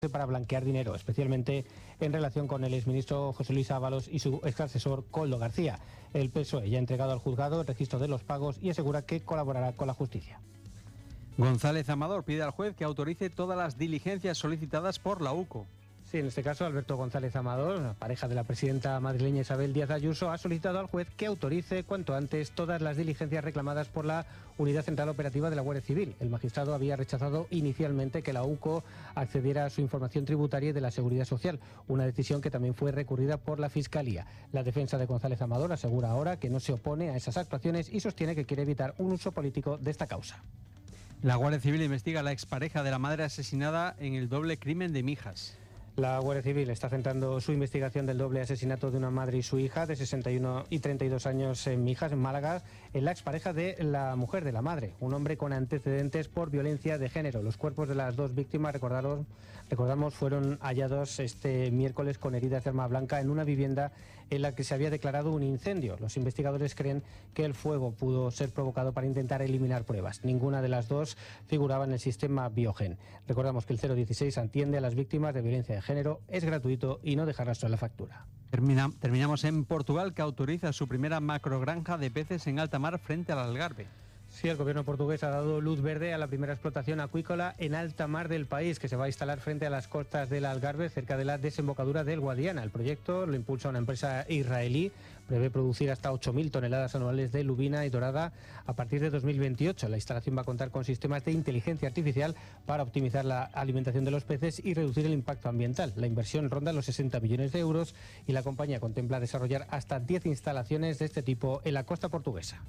para blanquear dinero, especialmente en relación con el exministro José Luis Ábalos y su exasesor Koldo García. El PSOE ya ha entregado al juzgado el registro de los pagos y asegura que colaborará con la justicia. González Amador pide al juez que autorice todas las diligencias solicitadas por la UCO. Sí, en este caso, Alberto González Amador, pareja de la presidenta madrileña Isabel Díaz Ayuso, ha solicitado al juez que autorice cuanto antes todas las diligencias reclamadas por la Unidad Central Operativa de la Guardia Civil. El magistrado había rechazado inicialmente que la UCO accediera a su información tributaria y de la Seguridad Social, una decisión que también fue recurrida por la Fiscalía. La defensa de González Amador asegura ahora que no se opone a esas actuaciones y sostiene que quiere evitar un uso político de esta causa. La Guardia Civil investiga a la expareja de la madre asesinada en el doble crimen de Mijas. La Guardia Civil está centrando su investigación del doble asesinato de una madre y su hija de 61 y 32 años en Mijas, en Málaga, en la expareja de la mujer de la madre, un hombre con antecedentes por violencia de género. Los cuerpos de las dos víctimas, recordamos, fueron hallados este miércoles con heridas de arma blanca en una vivienda en la que se había declarado un incendio. Los investigadores creen que el fuego pudo ser provocado para intentar eliminar pruebas. Ninguna de las dos figuraba en el sistema Biogen. Recordamos que el 016 atiende a las víctimas de violencia de género, es gratuito y no deja rastro en la factura. Terminamos en Portugal, que autoriza su primera macrogranja de peces en alta mar frente al Algarve. Sí, el gobierno portugués ha dado luz verde a la primera explotación acuícola en alta mar del país, que se va a instalar frente a las costas del Algarve, cerca de la desembocadura del Guadiana. El proyecto lo impulsa una empresa israelí, prevé producir hasta 8.000 toneladas anuales de lubina y dorada a partir de 2028. La instalación va a contar con sistemas de inteligencia artificial para optimizar la alimentación de los peces y reducir el impacto ambiental. La inversión ronda los 60 millones de euros y la compañía contempla desarrollar hasta 10 instalaciones de este tipo en la costa portuguesa.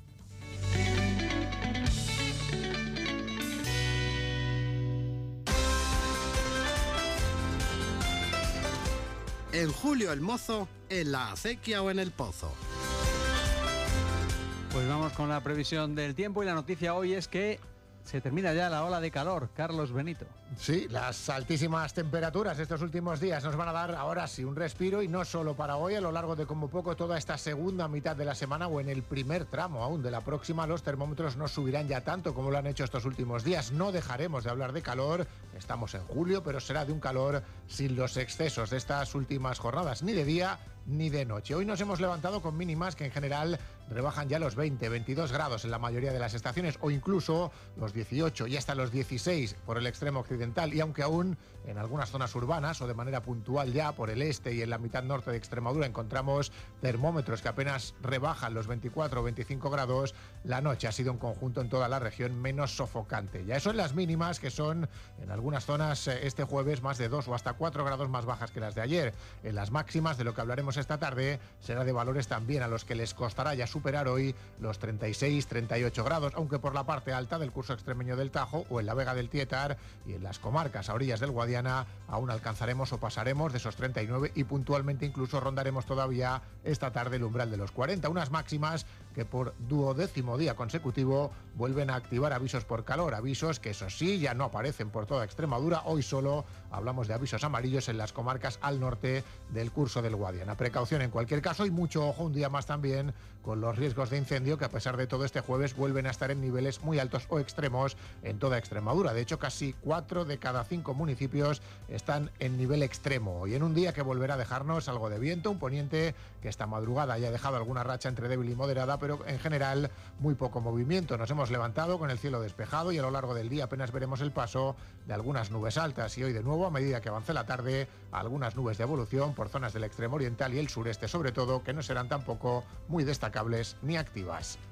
En Julio el Mozo, en la acequia o en el pozo. Pues vamos con la previsión del tiempo y la noticia hoy es que se termina ya la ola de calor. Carlos Benito. Sí, las altísimas temperaturas estos últimos días nos van a dar ahora sí un respiro, y no solo para hoy, a lo largo de como poco toda esta segunda mitad de la semana o en el primer tramo aún de la próxima. Los termómetros no subirán ya tanto como lo han hecho estos últimos días. No dejaremos de hablar de calor, estamos en julio, pero será de un calor sin los excesos de estas últimas jornadas, ni de día ni de noche. Hoy nos hemos levantado con mínimas que en general rebajan ya los 20, 22 grados en la mayoría de las estaciones, o incluso los 18 y hasta los 16 por el extremo occidental, y aunque aún en algunas zonas urbanas o de manera puntual ya por el este y en la mitad norte de Extremadura encontramos termómetros que apenas rebajan los 24 o 25 grados, la noche ha sido en conjunto en toda la región menos sofocante. Ya eso en las mínimas, que son en algunas zonas este jueves más de 2 o hasta 4 grados más bajas que las de ayer. En las máximas, de lo que hablaremos esta tarde, será de valores también a los que les costará ya superar hoy los 36, 38 grados, aunque por la parte alta del curso extremeño del Tajo o en la Vega del Tietar y en las comarcas a orillas del Guadiana aún alcanzaremos o pasaremos de esos 39 y puntualmente incluso rondaremos todavía esta tarde el umbral de los 40, unas máximas que por 12º día consecutivo vuelven a activar avisos por calor, avisos que eso sí ya no aparecen por toda Extremadura. Hoy solo hablamos de avisos amarillos en las comarcas al norte del curso del Guadiana. Precaución en cualquier caso y mucho ojo un día más también con los riesgos de incendio, que a pesar de todo este jueves vuelven a estar en niveles muy altos o extremos en toda Extremadura. De hecho, casi 4 de cada 5 municipios están en nivel extremo, y en un día que volverá a dejarnos algo de viento, un poniente que esta madrugada ya ha dejado alguna racha entre débil y moderada, pero en general muy poco movimiento. Nos hemos levantado con el cielo despejado y a lo largo del día apenas veremos el paso de algunas nubes altas, y hoy de nuevo, a medida que avance la tarde, algunas nubes de evolución por zonas del extremo oriental y el sureste sobre todo, que no serán tampoco muy destacables ni activas.